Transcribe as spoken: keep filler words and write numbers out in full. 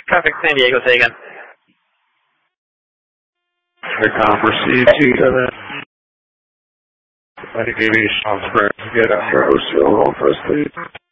Traffic San Diego, say again. Recon proceed to seven. I think aviation officer get after O C O first, please.